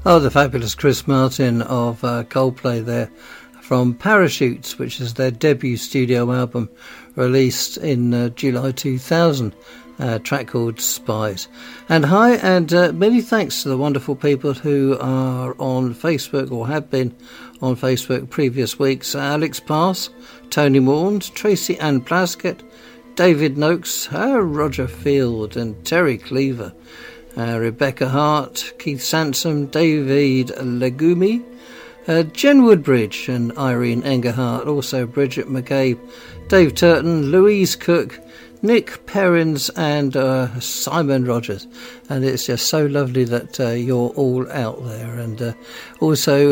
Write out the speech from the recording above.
Oh, the fabulous Chris Martin of Coldplay there from Parachutes, which is their debut studio album released in July 2000, a track called Spies. And hi, and many thanks to the wonderful people who are on Facebook or have been on Facebook previous weeks. Alex Pass, Tony Morns, Tracy Ann Plaskett, David Noakes, Roger Field and Terry Cleaver, Rebecca Hart, Keith Sansom, David Legumi, Jen Woodbridge and Irene Engerhart, also Bridget McCabe, Dave Turton, Louise Cook, Nick Perrins and Simon Rogers. And it's just so lovely that you're all out there. And also